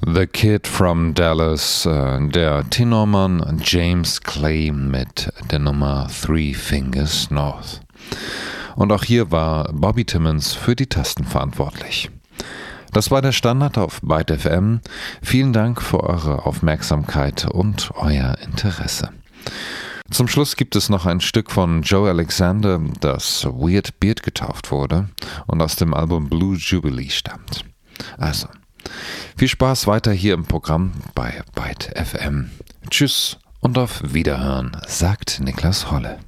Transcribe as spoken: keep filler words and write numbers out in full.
The Kid from Dallas, äh, der Tenormann James Clay mit der Nummer Three Fingers North. Und auch hier war Bobby Timmons für die Tasten verantwortlich. Das war der Standard auf Byte F M. Vielen Dank für eure Aufmerksamkeit und euer Interesse. Zum Schluss gibt es noch ein Stück von Joe Alexander, das Weird Beard getauft wurde und aus dem Album Blue Jubilee stammt. Also, viel Spaß weiter hier im Programm bei Byte F M. Tschüss und auf Wiederhören, sagt Niklas Holle.